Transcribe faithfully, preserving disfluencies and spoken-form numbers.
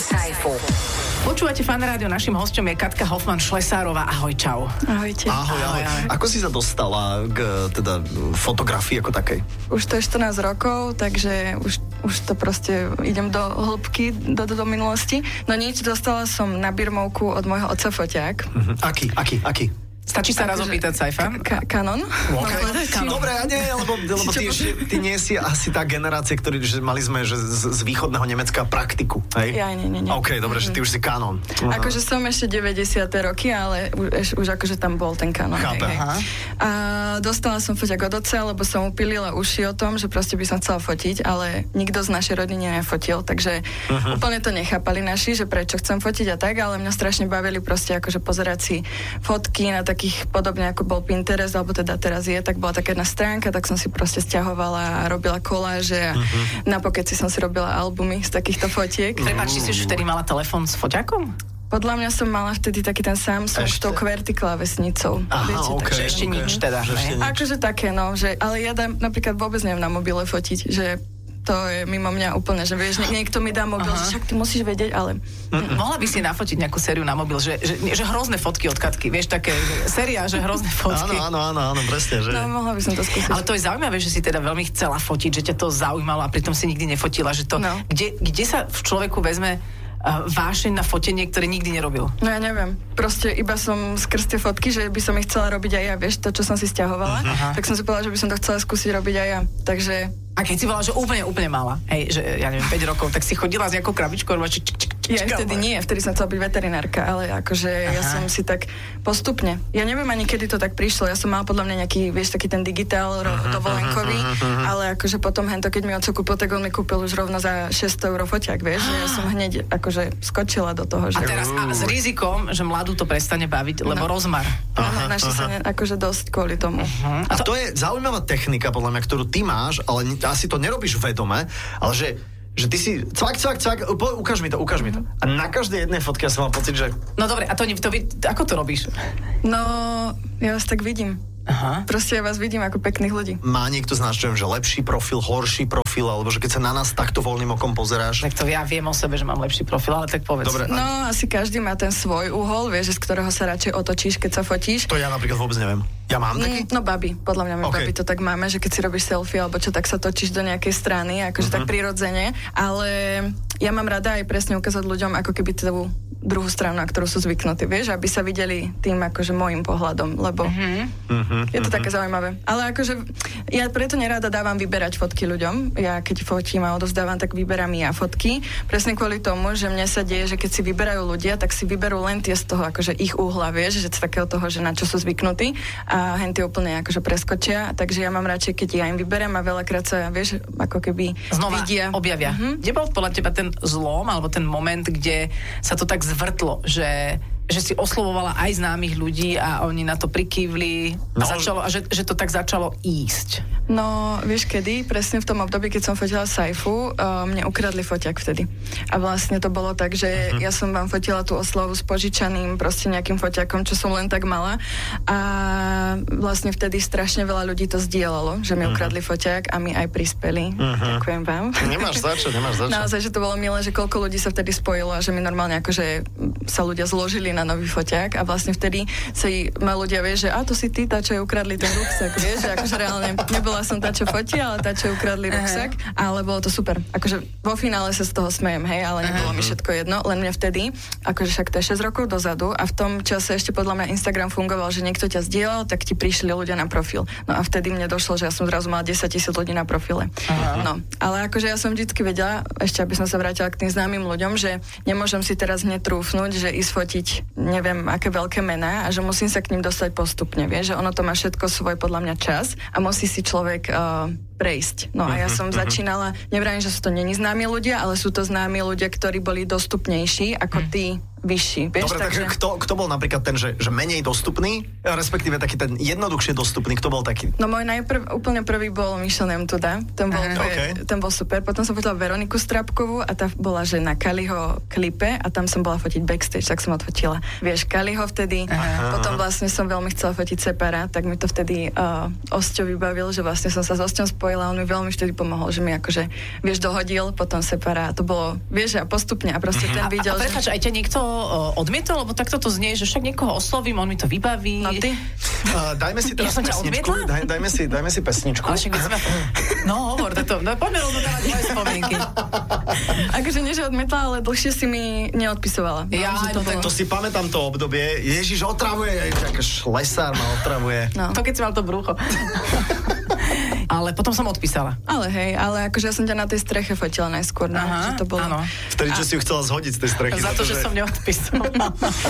Sajfu. Počúvate Fan Rádio, našim hosťom je Katka Hoffman-Šlesárová. Ahoj, čau. Ahojte. Ahoj, ahoj. Ako si sa dostala k teda fotografii ako takej? Už to je štrnásť rokov, takže už, už to proste idem do hĺbky, do, do, do minulosti. No nič, dostala som na birmovku od môjho otca foťák. Uh-huh. Aký, aký, aký? Stačí sa raz opýtať, Sajfa? Ka- Canon. Okay. Canon. Dobre, a nie, lebo, lebo ty, ty nie si asi tá generácia, ktorý, že mali sme že z, z východného Nemecka praktiku, hej? Ja, nie, nie, nie. OK, dobre, mm-hmm. že ty už si Canon. Uh-huh. Akože som ešte deväťdesiate roky, ale už, už akože tam bol ten Canon. Chápem. Hej, hej. A dostala som foťák od otca, lebo som upilila uši o tom, že proste by som chcela fotiť, ale nikto z našej rodiny nefotil, takže uh-huh. úplne to nechápali naši, že prečo chcem fotiť a tak, ale mňa strašne bavili proste akože pozerať si fotky na takých podobne ako bol Pinterest, alebo teda teraz je, tak bola taká jedna stránka, tak som si proste sťahovala a robila koláže a uh-huh. na Pokeci som si robila albumy z takýchto fotiek. Prepáč, si už vtedy mala telefón s foťákom? Podľa mňa som mala vtedy taký ten Samsung s tou QWERTY klávesnicou. Aha, viete, okay, takže ešte okay. nič teda. Ešte nič. Akože také, no, že, ale ja dám, napríklad vôbec neviem na mobile fotiť, že to je mimo mňa úplne, že vieš, niekto mi dá mobil, aha. že však ty musíš vedieť, ale... Mm-mm. Mohla by si nafotiť nejakú sériu na mobil, že, že, že hrozné fotky od Katky, vieš, také séria, že hrozné fotky. Áno, áno, áno, áno, presne, že... No, mohla by som to skúsiť. Ale to je zaujímavé, že si teda veľmi chcela fotiť, že ťa to zaujímalo a pritom si nikdy nefotila, že to... No. Kde, kde sa v človeku vezme uh, vášeň na fotenie, ktoré nikdy nerobil? No ja neviem, proste iba som skrz tie fotky, že by som ich chcela robiť aj ja, vieš, to, čo som si sťahovala, uh-huh. tak som si povedala, že by som to chcela skúsiť robiť aj ja, takže... A keď si bola, že úplne, úplne mala, hej, že ja neviem, päť rokov, tak si chodila s nejakou krabičkou, či, či, či, či, Ja vtedy nie, vtedy som chcela byť veterinárka, ale akože aha. ja som si tak postupne, ja neviem ani kedy to tak prišlo, ja som mala podľa mňa nejaký, vieš, taký ten digitál ro- dovolenkový, ale akože potom hento, keď mi oco kúpil, tak on mi kúpil už rovno za šesťsto eur foťák, vieš, že ja som hneď akože skočila do toho, že... A teraz a s rizikom, že mladú to prestane baviť, lebo no. rozmar. Áno, našli sa ne, akože dosť kvôli tomu. Uh-huh. A to je zaujímavá technika, podľa mňa, ktorú ty máš, ale asi to nerobíš vedome, ale že že ty si cvak, cvak, cvak, po, ukáž mi to, ukáž mi to. A na každej jednej fotke ja som mal pocit, že... No dobre, a to, to vy, ako to robíš? No, ja vás tak vidím. Aha. Proste ja vás vidím ako pekných ľudí. Má niekto z nás, čo viem, že lepší profil, horší profil, alebo že keď sa na nás takto voľným okom pozeráš? Tak to ja viem o sebe, že mám lepší profil, ale tak povedz. Dobre. No, asi každý má ten svoj uhol, vieš, z ktorého sa radšej otočíš, keď sa fotíš. To ja napríklad vôbec neviem. Ja mám taký? Mm, no babi, podľa mňa my okay. babi to tak máme, že keď si robíš selfie alebo čo, tak sa točíš do nejakej strany, akože uh-huh. tak prirodzene, ale ja mám rada aj presne ukázať ľuďom ako keby tú druhú stranu, na ktorú sú zvyknutí, vieš, aby sa videli tým akože môjim pohľadom, lebo uh-huh. je to uh-huh. také zaujímavé. Ale akože ja preto nerada dávam vyberať fotky ľuďom. Ja keď fotím a odovzdávam, tak vyberám ja fotky. Presne kvôli tomu, že mne sa deje, že keď si vyberajú ľudia, tak si vyberú len tie z toho akože ich uhla, vieš, že z takého toho, že na čo sú zvyknutí a henty úplne akože preskočia, takže ja mám radšej, keď ja im vyberám a veľakrát sa, vieš, ako keby znova vidia. objavia. Uh-huh. Kde bol podľa teba ten zlom, alebo ten moment, kde sa to tak zvrtlo, že, že si oslovovala aj známych ľudí a oni na to prikývli no, a, začalo, a že, že to tak začalo ísť? No, vieš kedy? Presne v tom období, keď som fotila Sajfu, uh, mne ukradli foťák vtedy. A vlastne to bolo tak, že uh-huh. ja som vám fotila tú oslavu s požičaným proste nejakým foťákom, čo som len tak mala. A vlastne vtedy strašne veľa ľudí to zdieľalo, že mi uh-huh. ukradli foťák a mi aj prispeli. Uh-huh. Ďakujem vám. Nemáš za čo, nemáš za čo. Naozaj, že to bolo milé, že koľko ľudí sa vtedy spojilo a že mi normálne akože sa ľudia zložili na nový foťák a vlastne vtedy sa ma ľudia vie, že a to si ty, tá, čo ukradli ten ruksak, vieš, že akože reálne nebola som tá, čo fotí, ale tá, čo ukradli ruksak, ale bolo to super. Akože vo finále sa z toho smejem, hej, ale nebolo mi všetko jedno, len mňa vtedy, akože však to je šesť rokov dozadu a v tom čase ešte podľa mňa Instagram fungoval, že niekto ťa zdieľal, tak ti prišli ľudia na profil. No a vtedy mne došlo, že ja som zrazu mala desaťtisíc ľudí na profile. Aha. No, ale akože ja som vždycky vedela, ešte aby som sa vrátila k tým známym ľuďom, že nemôžem si teraz hneď trúfnuť, že ísť fotiť neviem aké veľké mená a že musím sa k ním dostať postupne, vieš, že ono to má všetko svoj podľa mňa čas a musí si človek uh, prejsť. No a ja som začínala, nevravím, že sú to není známi ľudia, ale sú to známi ľudia, ktorí boli dostupnejší ako tí vyšší. Vieš, dobre, takže kto, kto bol napríklad ten, že, že menej dostupný, respektíve taký ten jednoduchšie dostupný, kto bol taký? No môj najprv, úplne prvý bol Michel Nemtuda, ten bol, okay. ten bol super, potom som fotila Veroniku Strapkovú a tá bola, že na Kaliho klipe a tam som bola fotiť backstage, tak som odfotila. Vieš, Kaliho vtedy, aha. Potom vlastne som veľmi chcela fotiť Separa, tak mi to vtedy uh, Osťo vybavil, že vlastne som sa s Osťom spojila spojila, on mi veľmi vtedy pomohol, že mi akože, vieš, dohodil, potom separá, to bolo, vieš, a postupne a proste ten videl, a, a prepáč, že... aj ťa niekto uh, odmietol, lebo takto to znie, že však niekoho oslovím, on mi to vybaví. No ty? Uh, dajme si teraz Ja som ťa pesničku. odmietla? Daj, dajme, si, dajme si pesničku. Ale však sme... No, hovor, to, no, poďme rovno dávať moje spomienky. Akože nie, že odmietla, ale dlhšie si mi neodpisovala. Ja, že no, to tak bolo... To si pamätám to obdobie. Ježiš, otravuje, akož lesár ma otravuje. No. To keď si mal to brúcho. Ale potom som odpísala. Ale hej, ale akože ja som ťa na tej streche fotila najskôr, no, Aha, že to bolo... áno. Vtedy, čo si ju chcela zhodiť z tej strechy. Za to, že som neodpísala.